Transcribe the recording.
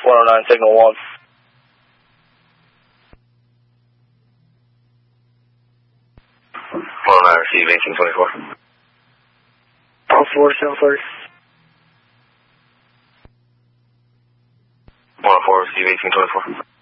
109 signal 1. 109, receive 1824. 4 730. 104, receive 1824.